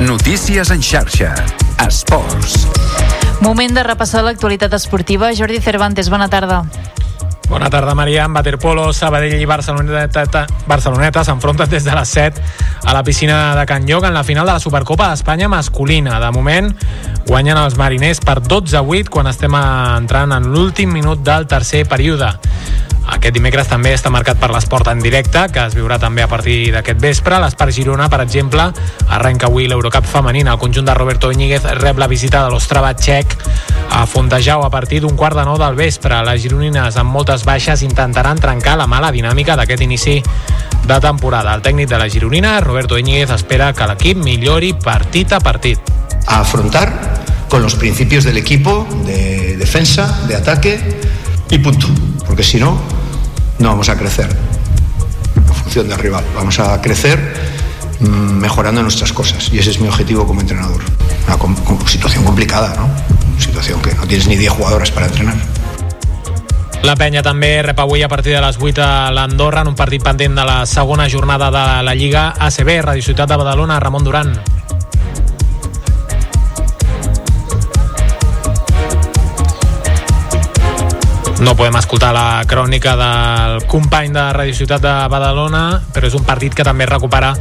Notícies en xarxa. Esports. Moment de repassar l'actualitat esportiva. Jordi Cervantes, bona tarda. Bona tarda, Maria. En waterpolo, Sabadell i Barceloneta s'enfronten des de les 7 a la piscina de Can Lloc en la final de la Supercopa d'Espanya masculina. De moment, guanyen els mariners per 12-8 quan estem entrant en l'últim minut del tercer període. Aquest dimecres també està marcat per l'esport en directe, que es viurà també a partir d'aquest vespre. L'Espart Girona, per exemple, arrenca avui l'Eurocup femenina. El conjunt de Roberto Íñiguez rep la visita de l'Ostrava txec a Fontejau a partir d'un 8:45 del vespre. Les gironines, amb moltes baixes, intentaran trencar la mala dinàmica d'aquest inici de temporada. El tècnic de la gironina, Roberto Íñiguez, espera que l'equip millori partit a partit. A afrontar con los principios del equipo, de defensa, de ataque y punto. Porque si no, no vamos a crecer en función del rival. Vamos a crecer mejorando nuestras cosas. Y ese es mi objetivo como entrenador. Una situación complicada, ¿no? Una situación que no tienes ni 10 jugadoras para entrenar. La penya també rep avui a partir de les 8 a l'Andorra en un partit pendent de la segona jornada de la Lliga ACB. Radio Ciutat de Badalona, Ramon Duran. No podem escoltar la crònica del company de Radio Ciutat de Badalona, però és un partit que també es recupera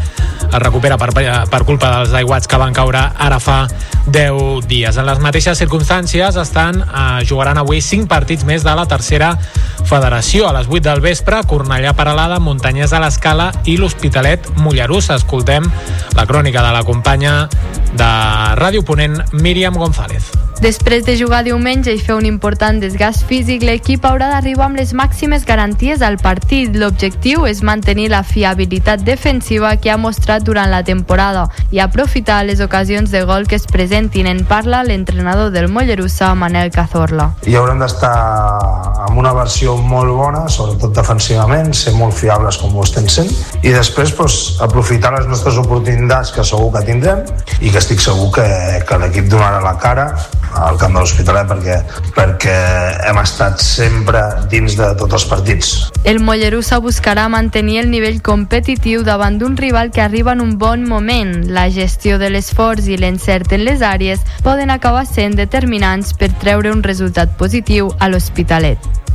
per culpa dels aiguats que van caure ara fa 10 dies. En les mateixes circumstàncies jugaran avui 5 partits més de la tercera federació. A les 8 del vespre, Cornellà Peralada, Muntanyès de l'Escala i l'Hospitalet Mollerussa. Escoltem la crònica de la companya de Ràdio Ponent, Míriam González. Després de jugar diumenge i fer un important desgast físic, l'equip haurà d'arribar amb les màximes garanties al partit. L'objectiu és mantenir la fiabilitat defensiva que ha mostrat durant la temporada i aprofitar les ocasions de gol que es presentin. En parla l'entrenador del Mollerussa, Manel Cazorla. I haurem d'estar amb una versió molt bona, sobretot defensivament, ser molt fiables com ho estem sent, i després aprofitar les nostres oportunitats que segur que tindrem i que estic segur que l'equip donarà la cara al camp de l'Hospitalet perquè hem estat sempre dins de tots els partits. El Mollerussa buscarà mantenir el nivell competitiu davant d'un rival que arriba en un bon moment. La gestió de l'esforç i l'encert en les àrees poden acabar sent determinants per treure un resultat positiu a l'Hospitalet.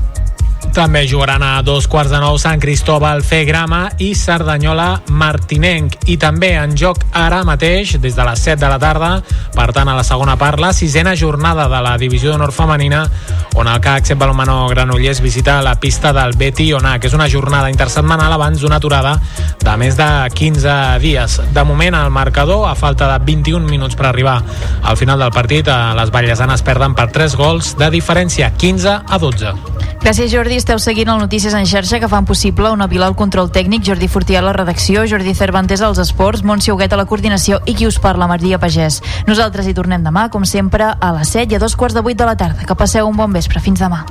També jugaran a 8:15 Sant Cristóbal Fegrama i Cerdanyola Martinenc. I també en joc ara mateix, des de les 7 de la tarda, per tant a la segona part, la 6a jornada de la Divisió d'Honor femenina, on el CAC Set Balonmano Granollers visita la pista del Beti Onac. És una jornada intersetmanal abans d'una aturada de més de 15 dies. De moment, el marcador, a falta de 21 minuts per arribar al final del partit, les ballesanes perden per 3 gols de diferència, 15-12. Gràcies, Jordi. Esteu seguint el Notícies en xarxa, que fan possible una Vila al control tècnic, Jordi Fortià a la redacció, Jordi Cervantes als esports, Montse Huguet a la coordinació i qui us parla, Maria Pagès. Nosaltres hi tornem demà, com sempre, a les 7 i a 7:15 de la tarda. Que passeu un bon vespre. Fins demà.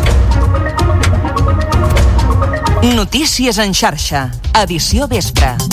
Notícies en xarxa, edició vespre.